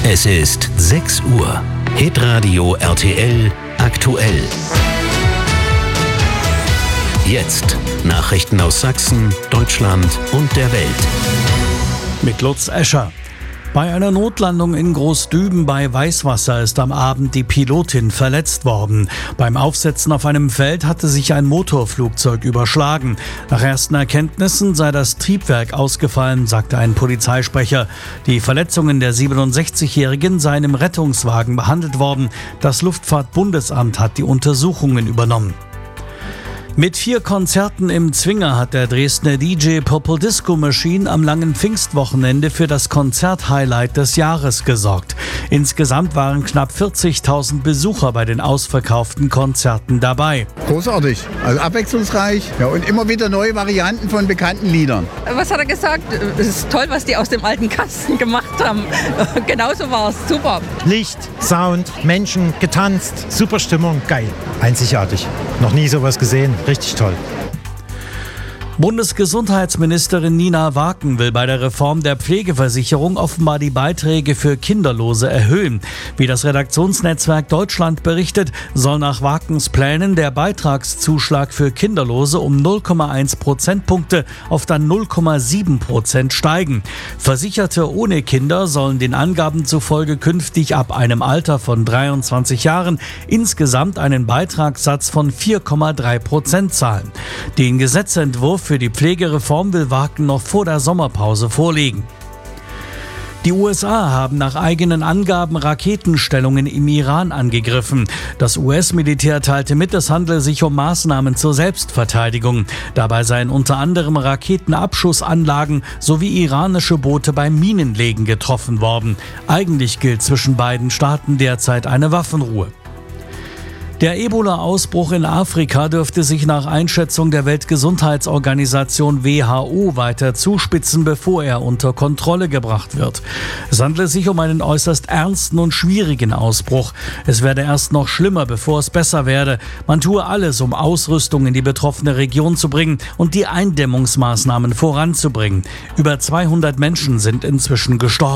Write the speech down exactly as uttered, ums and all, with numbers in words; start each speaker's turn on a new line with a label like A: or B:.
A: Es ist sechs Uhr. Hitradio R T L aktuell. Jetzt Nachrichten aus Sachsen, Deutschland und der Welt.
B: Mit Lutz Escher. Bei einer Notlandung in Großdüben bei Weißwasser ist am Abend die Pilotin verletzt worden. Beim Aufsetzen auf einem Feld hatte sich ein Motorflugzeug überschlagen. Nach ersten Erkenntnissen sei das Triebwerk ausgefallen, sagte ein Polizeisprecher. Die Verletzungen der siebenundsechzigjährigen seien im Rettungswagen behandelt worden. Das Luftfahrtbundesamt hat die Untersuchungen übernommen. Mit vier Konzerten im Zwinger hat der Dresdner D J Purple Disco Machine am langen Pfingstwochenende für das Konzert-Highlight des Jahres gesorgt. Insgesamt waren knapp vierzigtausend Besucher bei den ausverkauften Konzerten dabei.
C: Großartig, also abwechslungsreich, ja, und immer wieder neue Varianten von bekannten Liedern.
D: Was hat er gesagt? Es ist toll, was die aus dem alten Kasten gemacht haben. Genauso war es, super.
E: Licht, Sound, Menschen, getanzt, super Stimmung, geil. Einzigartig. Noch nie sowas gesehen. Richtig toll.
B: Bundesgesundheitsministerin Nina Waken will bei der Reform der Pflegeversicherung offenbar die Beiträge für Kinderlose erhöhen. Wie das Redaktionsnetzwerk Deutschland berichtet, soll nach Wakens Plänen der Beitragszuschlag für Kinderlose um null Komma eins Prozentpunkte auf dann null Komma sieben Prozent steigen. Versicherte ohne Kinder sollen den Angaben zufolge künftig ab einem Alter von dreiundzwanzig Jahren insgesamt einen Beitragssatz von vier Komma drei Prozent zahlen. Den Gesetzentwurf für die Pflegereform will Waken noch vor der Sommerpause vorlegen. Die U S A haben nach eigenen Angaben Raketenstellungen im Iran angegriffen. Das U S-Militär teilte mit, es handele sich um Maßnahmen zur Selbstverteidigung. Dabei seien unter anderem Raketenabschussanlagen sowie iranische Boote beim Minenlegen getroffen worden. Eigentlich gilt zwischen beiden Staaten derzeit eine Waffenruhe. Der Ebola-Ausbruch in Afrika dürfte sich nach Einschätzung der Weltgesundheitsorganisation W H O weiter zuspitzen, bevor er unter Kontrolle gebracht wird. Es handle sich um einen äußerst ernsten und schwierigen Ausbruch. Es werde erst noch schlimmer, bevor es besser werde. Man tue alles, um Ausrüstung in die betroffene Region zu bringen und die Eindämmungsmaßnahmen voranzubringen. Über zweihundert Menschen sind inzwischen gestorben.